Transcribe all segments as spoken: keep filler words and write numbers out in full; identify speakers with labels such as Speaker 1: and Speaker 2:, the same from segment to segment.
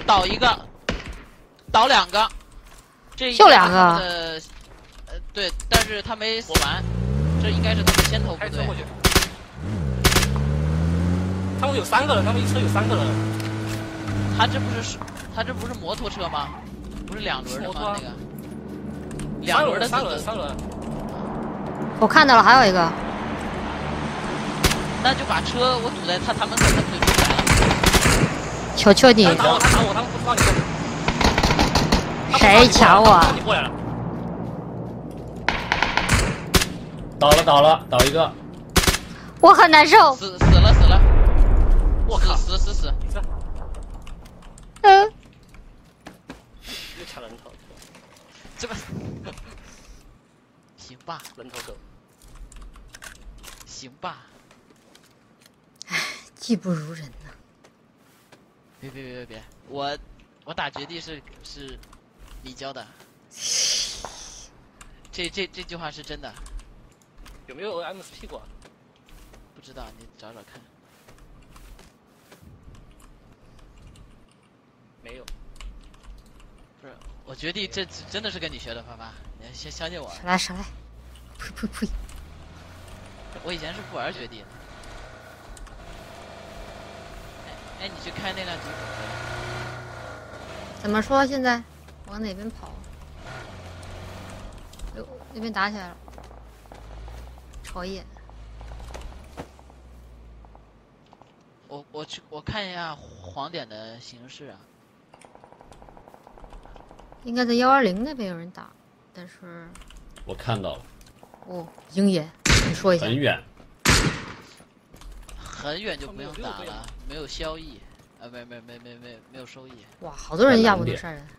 Speaker 1: 倒一个，倒两个，这
Speaker 2: 就两个。
Speaker 1: 呃，对，但是他没死完，这应该是他们先头部队。
Speaker 3: 他们有三个人，他们一车有三个人。
Speaker 1: 他这不是他这不是摩托车吗？不是两轮的吗？那个两轮的
Speaker 3: 三轮三轮。
Speaker 2: 我看到了，还有一个。
Speaker 1: 那就把车我堵在他他们他们就出来了。
Speaker 2: 求求你！
Speaker 3: 他打我，他打我，他们不知道你过来。
Speaker 2: 谁抢我？
Speaker 3: 你过来了。
Speaker 4: 倒了倒了倒一个。
Speaker 2: 我很难受。
Speaker 1: 死死了死了。
Speaker 3: 我靠！
Speaker 1: 死死死！
Speaker 3: 你这。
Speaker 2: 嗯。
Speaker 3: 又抢人头。
Speaker 1: 这个。行吧。
Speaker 3: 人头狗。
Speaker 1: 行吧。
Speaker 2: 唉，技不如人呐。
Speaker 1: 别别别别别！我我打绝地是是你教的。这这这句话是真的。
Speaker 3: 有没有 M S P 过？
Speaker 1: 不知道，你找找看。
Speaker 3: 没有。
Speaker 1: 不是，我绝地这真的是跟你学的，发发，你先相信我。
Speaker 2: 少来少来！呸呸呸！
Speaker 1: 我以前是不玩绝地的。哎哎，你去开那辆吉普。
Speaker 2: 怎么说？现在往哪边跑？哟，那边打起来了。瞅一眼。
Speaker 1: 我我去我看一下黄点的形势啊。
Speaker 2: 应该在幺二零那边有人打，但是
Speaker 4: 我看到了。
Speaker 2: 哦，鹰眼，你说一下。
Speaker 4: 很远。
Speaker 1: 很远就不用打了，没有效益，啊，没没没没没没有收益。
Speaker 2: 哇，好多人压我都杀人。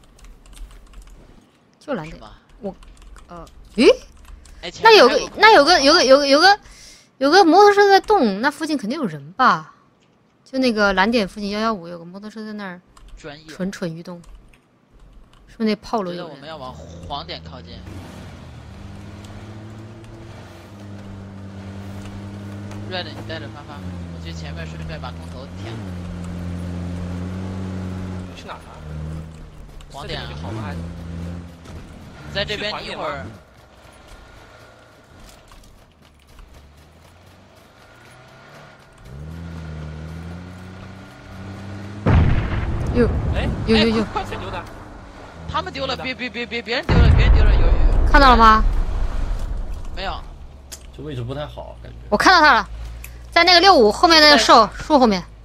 Speaker 2: 就蓝点。我，呃，咦？那有个那有个有个有个有个有个摩托车在动，那附近肯定有人吧？就那个蓝点附近幺幺五有个摩托车在那儿，蠢蠢欲动。是不是那炮楼有人？
Speaker 1: 我们要往黄点靠近。Red， 你带着发发，我去前面顺便把空投填了。
Speaker 3: 你去哪儿啊？
Speaker 1: 黄点啊？
Speaker 3: 好吗？还是？
Speaker 1: 在这边，你一会儿。
Speaker 2: 哟，
Speaker 3: 哎，
Speaker 2: 有有有，
Speaker 3: 谁丢的？
Speaker 1: 他们丢了，别别别别，别人丢了，别人丢了，有有。
Speaker 2: 看到了吗？
Speaker 1: 没有。
Speaker 4: 这位置不太好，感觉。
Speaker 2: 我看到他了，在那个六五后面的树树后面。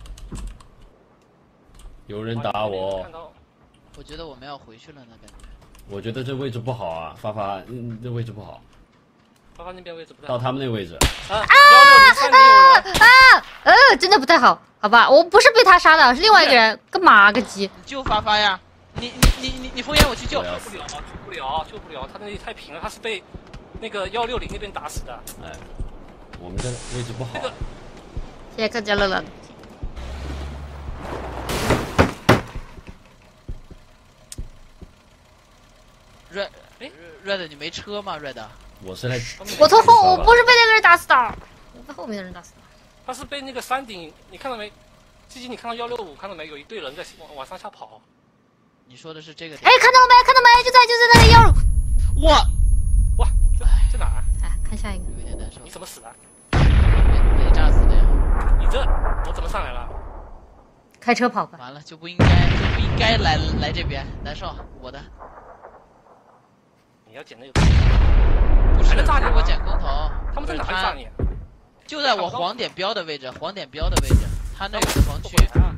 Speaker 4: 有人打我。
Speaker 1: 我觉得我们要回去了呢，感觉。
Speaker 4: 我觉得这位置不好啊，发发，嗯，这位置不好。
Speaker 3: 发发那边位置不太
Speaker 4: 好。到他们那位置。
Speaker 3: 啊啊啊
Speaker 2: 啊！呃，真的不太好，好吧？我不是被他杀的，是另外一个人，干嘛个鸡？
Speaker 1: 你救发发呀！你你你你你封烟，我去救。
Speaker 3: 救不了，救不了，救不了，他那里太平了，他是被那个幺六零那边打死的。
Speaker 4: 哎，我们这位置不好。
Speaker 3: 那个，
Speaker 2: 谢谢客家乐乐。
Speaker 1: Red， 哎 ，Red， 你没车吗 ？Red，
Speaker 4: 我是来，
Speaker 2: 我从后，我不是被那个人打死的，我被后面的人打死的。
Speaker 3: 他是被那个山顶，你看到没？鸡鸡，你看到幺六五看到没？有一队人在往往上下跑。
Speaker 1: 你说的是这个？
Speaker 2: 哎，看到了没？看到没？就在就在那个幺。
Speaker 1: 哇
Speaker 3: 哇，这这哪儿？
Speaker 2: 哎，看下一个。
Speaker 1: 有点难受。
Speaker 3: 你怎么死的？
Speaker 1: 被被炸死的呀？
Speaker 3: 你这我怎么上来了？
Speaker 2: 开车跑吧。
Speaker 1: 完了，就不应该就不应该来来这边，难受，我的。
Speaker 3: 你要捡那个？
Speaker 1: 不是
Speaker 3: 炸你，
Speaker 1: 我捡空投。
Speaker 3: 他们在哪里炸你？
Speaker 1: 就在我黄点标的位置，黄点标的位置，他那有个黄区。